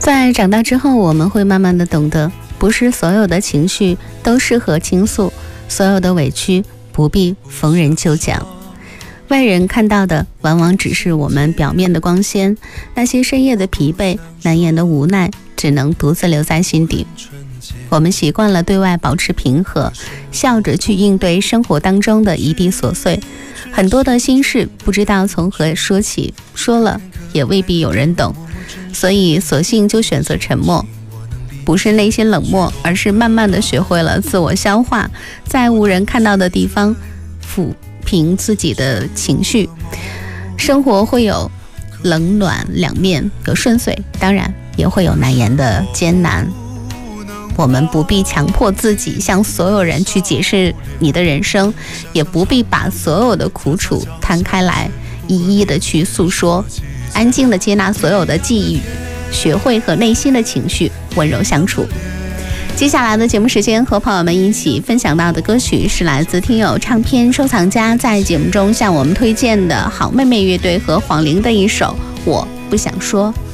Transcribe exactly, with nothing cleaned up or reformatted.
在长大之后，我们会慢慢的懂得，不是所有的情绪都适合倾诉，所有的委屈不必逢人就讲。外人看到的往往只是我们表面的光鲜，那些深夜的疲惫、难言的无奈，只能独自留在心底。我们习惯了对外保持平和，笑着去应对生活当中的一地琐碎，很多的心事不知道从何说起，说了也未必有人懂，所以索性就选择沉默。不是内心冷漠，而是慢慢的学会了自我消化，在无人看到的地方抚平自己的情绪。生活会有冷暖两面，有顺遂，当然也会有难言的艰难。我们不必强迫自己向所有人去解释你的人生，也不必把所有的苦楚摊开来一一的去诉说，安静的接纳所有的际遇，学会和内心的情绪温柔相处。接下来的节目时间，和朋友们一起分享到的歌曲是来自听友唱片收藏家在节目中向我们推荐的好妹妹乐队和黄龄的一首《我不想说》。